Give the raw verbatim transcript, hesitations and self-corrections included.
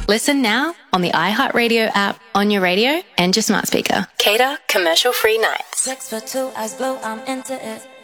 Listen now on the iHeartRadio app, on your radio, and your smart speaker. Cater commercial-free nights. Six foot two, eyes blue, I'm into it.